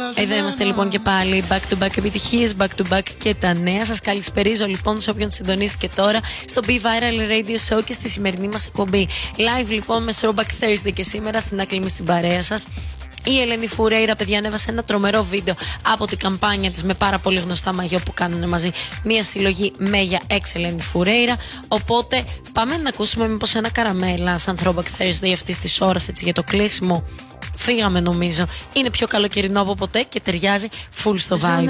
Εδώ είμαστε λοιπόν και πάλι. Back to back επιτυχίες, back to back και τα νέα. Σας καλησπερίζω λοιπόν σε όποιον συντονίστηκε τώρα στο Be Viral Radio Show και στη σημερινή μας εκπομπή. Live λοιπόν με Throwback Thursday και σήμερα Αθηνά Κλίμη στην παρέα σας. Η Ελένη Φουρέιρα, παιδιά, ανέβασε ένα τρομερό βίντεο από την καμπάνια της με πάρα πολύ γνωστά μαγιό που κάνουν μαζί μια συλλογή Μέγια X Ελένη Φουρέιρα. Οπότε πάμε να ακούσουμε μήπως ένα καραμέλα σαν Throwback Thursday αυτής της ώρας, έτσι για το κλείσιμο. Φύγαμε νομίζω. Είναι πιο καλοκαιρινό από ποτέ και ταιριάζει full στο vibe.